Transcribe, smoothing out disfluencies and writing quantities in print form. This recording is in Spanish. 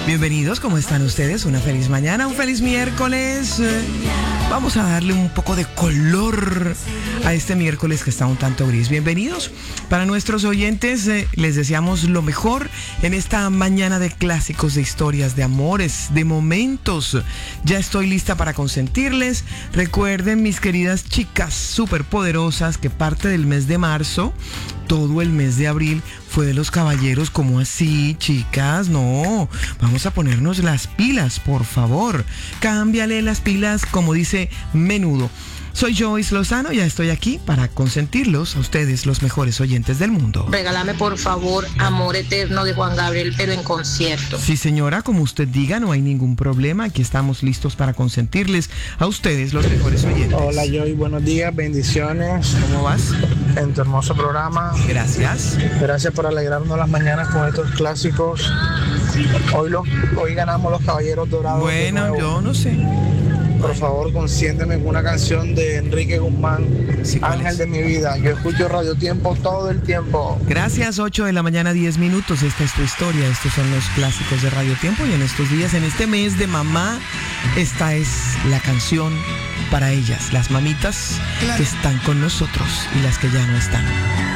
Bienvenidos, ¿cómo están ustedes? Una feliz mañana, un feliz miércoles. Vamos a darle un poco de color a este miércoles que está un tanto gris. Bienvenidos. Para nuestros oyentes, les deseamos lo mejor en esta mañana de clásicos, de historias, de amores, de momentos. Ya estoy lista para consentirles. Recuerden, mis queridas chicas superpoderosas, que parte del mes de marzo, todo el mes de abril fue de los caballeros. ¿Cómo así, chicas? No, vamos a ponernos las pilas, por favor. Cámbiale las pilas, como dice Menudo. Soy Joyce Lozano, ya estoy aquí para consentirlos a ustedes, los mejores oyentes del mundo. Regálame, por favor, Amor Eterno de Juan Gabriel, pero en concierto. Sí, señora, como usted diga, no hay ningún problema. Aquí estamos listos para consentirles a ustedes, los mejores oyentes. Hola, Joy, buenos días, bendiciones. ¿Cómo vas? En tu hermoso programa. Gracias. Gracias por alegrarnos las mañanas con estos clásicos. Hoy ganamos los Caballeros Dorados. Bueno, yo no sé. Por favor, consiénteme con una canción de Enrique Guzmán, sí, Ángel de mi vida. Yo escucho Radio Tiempo todo el tiempo. Gracias, 8 de la mañana, 10 minutos. Esta es tu historia. Estos son los clásicos de Radio Tiempo. Y en estos días, en este mes de mamá, esta es la canción para ellas, las mamitas que están con nosotros y las que ya no están.